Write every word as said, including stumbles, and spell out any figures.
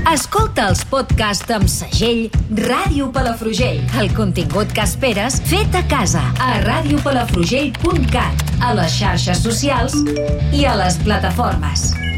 Escolta els podcasts amb segell Ràdio Palafrugell. El contingut que esperes fet a casa a radiopalafrugell punt cat, a les xarxes socials i a les plataformes.